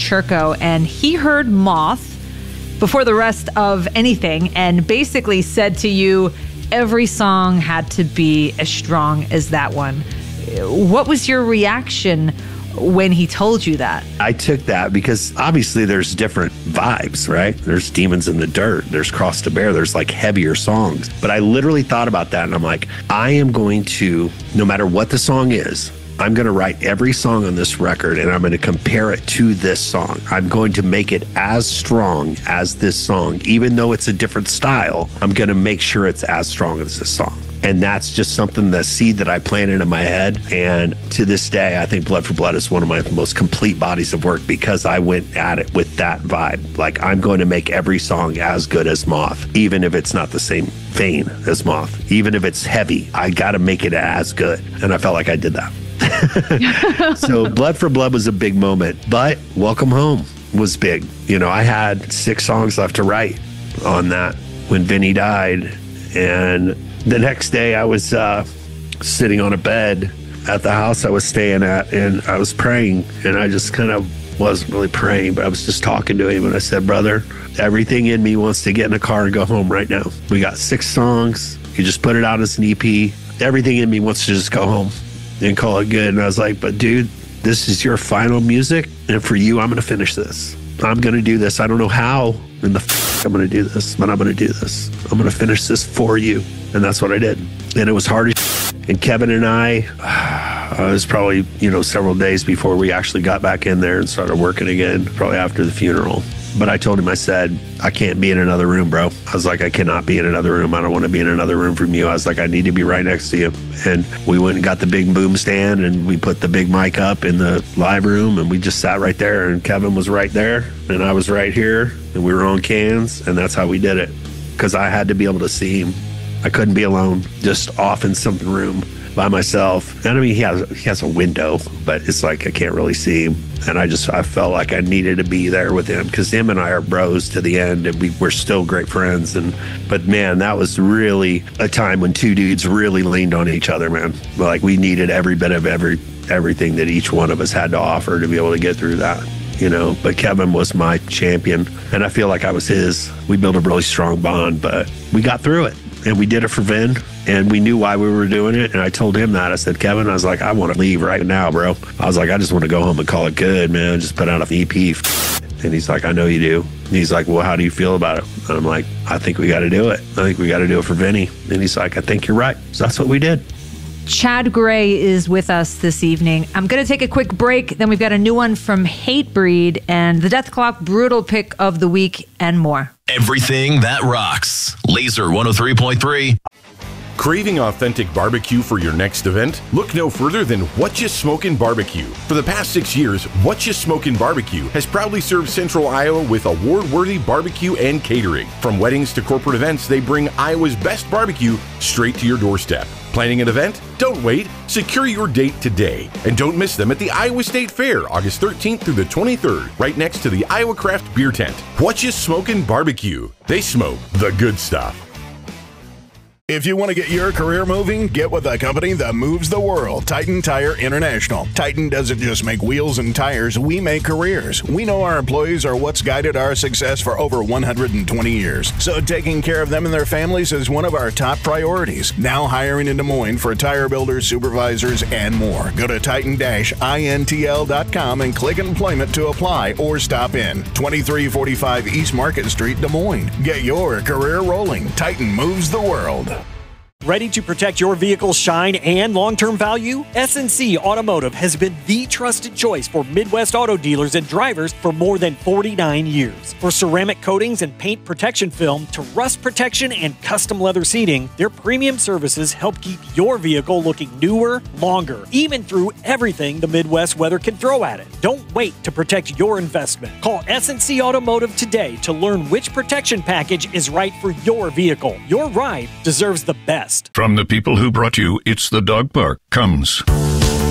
Churko, and he heard Moth before the rest of anything and basically said to you, every song had to be as strong as that one. What was your reaction when he told you that? I took that because obviously there's different vibes, right? There's Demons in the Dirt, there's Cross to Bear, there's like heavier songs. But I literally thought about that and I'm like, I am going to, no matter what the song is, I'm going to write every song on this record and I'm going to compare it to this song. I'm going to make it as strong as this song. Even though it's a different style, I'm going to make sure it's as strong as this song. And that's just something, the seed that I planted in my head. And to this day, I think Blood for Blood is one of my most complete bodies of work because I went at it with that vibe. Like, I'm going to make every song as good as Moth, even if it's not the same vein as Moth. Even if it's heavy, I got to make it as good. And I felt like I did that. So Blood for Blood was a big moment, but Welcome Home was big. You know, I had 6 songs left to write on that when Vinny died. And the next day I was sitting on a bed at the house I was staying at and I was praying, and I just kind of wasn't really praying, but I was just talking to him and I said, brother, everything in me wants to get in a car and go home right now. We got 6 songs. You just put it out as an EP. Everything in me wants to just go home and call it good. And I was like, but dude, this is your final music. And for you, I'm going to finish this. I'm going to do this. I don't know how in the I'm going to do this, but I'm going to do this. I'm going to finish this for you. And that's what I did. And it was hard as and Kevin and I, it was probably, several days before we actually got back in there and started working again, probably after the funeral. But I told him, I said, I can't be in another room, bro. I was like, I cannot be in another room. I don't want to be in another room from you. I was like, I need to be right next to you. And we went and got the big boom stand and we put the big mic up in the live room and we just sat right there, and Kevin was right there and I was right here and we were on cans, and that's how we did it. Because I had to be able to see him. I couldn't be alone, just off in some room by myself. And I mean, he has a window, but it's like I can't really see him. And I felt like I needed to be there with him because him and I are bros to the end, and we're still great friends. But man, that was really a time when 2 dudes really leaned on each other, man. Like, we needed every bit of everything that each one of us had to offer to be able to get through that. But Kevin was my champion and I feel like I was his. We built a really strong bond, but we got through it and we did it for Vin, and we knew why we were doing it. And I told him that. I said, Kevin, I was like, I want to leave right now, bro. I was like, I just want to go home and call it good, man. Just put out an EP. And he's like, I know you do. And he's like, well, how do you feel about it? And I'm like, I think we got to do it. I think we got to do it for Vinny. And he's like, I think you're right. So that's what we did. Chad Gray is with us this evening. I'm going to take a quick break. Then we've got a new one from Hatebreed and the Death Clock Brutal Pick of the Week and more. Everything that rocks. Laser 103.3. Craving authentic barbecue for your next event? Look no further than What You Smokin' Barbecue. For the past 6 years, What You Smokin' Barbecue has proudly served Central Iowa with award-worthy barbecue and catering. From weddings to corporate events, they bring Iowa's best barbecue straight to your doorstep. Planning an event? Don't wait. Secure your date today. And don't miss them at the Iowa State Fair, August 13th through the 23rd, right next to the Iowa Craft Beer Tent. What You Smokin' Barbecue. They smoke the good stuff. If you want to get your career moving, get with a company that moves the world, Titan Tire International. Titan doesn't just make wheels and tires, we make careers. We know our employees are what's guided our success for over 120 years. So taking care of them and their families is one of our top priorities. Now hiring in Des Moines for tire builders, supervisors, and more. Go to titan-intl.com and click employment to apply or stop in. 2345 East Market Street, Des Moines. Get your career rolling. Titan moves the world. Ready to protect your vehicle's shine and long-term value? SNC Automotive has been the trusted choice for Midwest auto dealers and drivers for more than 49 years. For ceramic coatings and paint protection film to rust protection and custom leather seating, their premium services help keep your vehicle looking newer, longer, even through everything the Midwest weather can throw at it. Don't wait to protect your investment. Call SNC Automotive today to learn which protection package is right for your vehicle. Your ride deserves the best. From the people who brought you It's the Dog Park comes